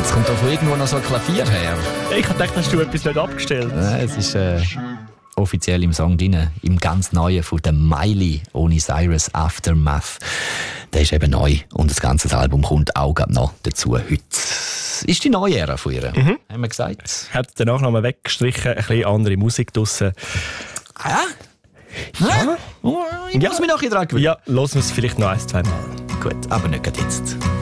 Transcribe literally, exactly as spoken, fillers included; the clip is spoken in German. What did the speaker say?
Jetzt kommt da von irgendwo noch so ein Klavier her. Ich habe gedacht, hast du etwas nicht abgestellt? Nein, es ist äh, offiziell im Song drin, im ganz Neuen von der Miley ohne Cyrus, Aftermath. Der ist eben neu und das ganze Album kommt auch noch dazu. Heute ist die neue Ära von ihr, mhm. haben wir gesagt. Hat danach nochmal weggestrichen, ein bisschen andere Musik draussen. Ah? Ja? Ich muss mich noch ein bisschen dran gewöhnen. Ja, hören wir es vielleicht noch ein, zwei Mal. Gut, aber nicht gerade jetzt.